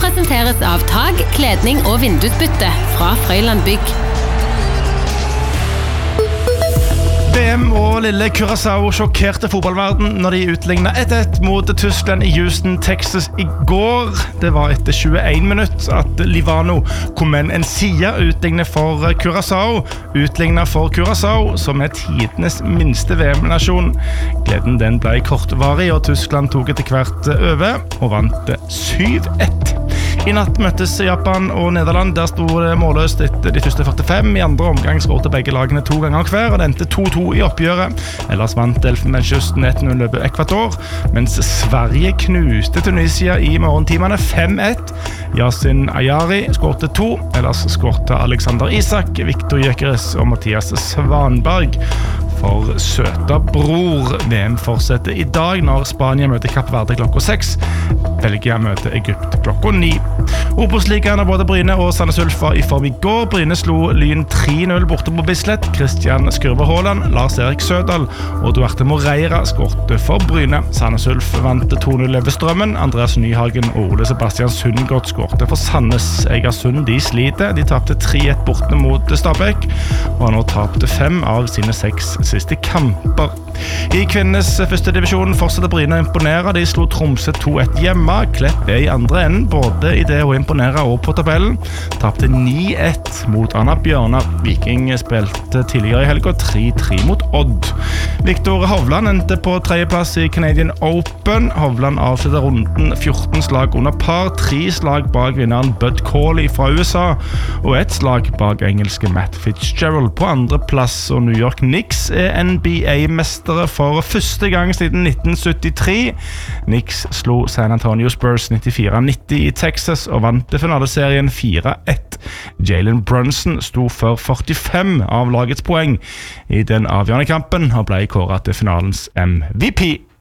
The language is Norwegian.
presenteres av tag, kledning og vindusbytte fra Frøyland Bygg. VM og lille Curaçao sjokkerte fotballverden når de utlignet 1-1 mot Tyskland i Houston, Texas i går. Det var etter 21 minutter at Livano kom med en side utlignet for Curaçao. Utlignet for Curaçao, som tidenes minste VM-nasjon. Gleden den ble kortvarig, og Tyskland tok etter hvert over og vant 7-1. I natt møttes Japan og Nederland. Der stod det målløst etter de første 45. I andre omgang skårte begge lagene 2 ganger hver, og det endte 2-2 i oppgjøret. Ellers vant Elfenbenskysten 1-0 over Ekvator, mens Sverige knuste Tunisia i morgentimene 5-1. Yasin Ayari skårte 2, ellers skårte Alexander Isak, Viktor Gyökeres og Mathias Svanberg. For søta bror. VM fortsetter i dag når Spania møter Kapp Verde klokka 6. Belgia møter Egypt klokka 9. Obos-ligaen av både Bryne og Sandnes Ulf var i form i går. Bryne slo Lyn 3-0 borte på Bislett. Christian Skurve Haaland, Lars Erik Sødal og Duarte Moreira skårte for Bryne. Sandnes Ulf vant 2-0 over Strømmen. Andreas Nyhagen og Ole Sebastian Sundgaard skårte for Sandnes. Egersund de sliter. De tapte 3-1 borte mot Stabæk og har nå tapt 5 av sine 6 siste kamper. I kvinnes første divisjon fortsetter Bryne å imponere. De slo Tromsø 2-1 hjemme. Klepp i andre enden, både i det å imponere og på tabellen. Tapte 9-1 mot Anna Bjørnar. Viking spilte tidligere i helga 3-3 mot Odd. Viktor Hovland endte på 3. plass i Canadian Open. Hovland avslutter runden 14 slag under par, 3 slag bak vinneren Bud Cauley fra USA og 1 slag bak engelske Matt Fitzgerald på 2. plass. Og New York Knicks NBA-mestere for første gang siden 1973. Knicks slo San Antonio Spurs 94-90 i Texas og vant finaleserien 4-1. Jalen Brunson sto for 45 av lagets poeng i den avgjørende kampen og ble kåret til finalens MVP.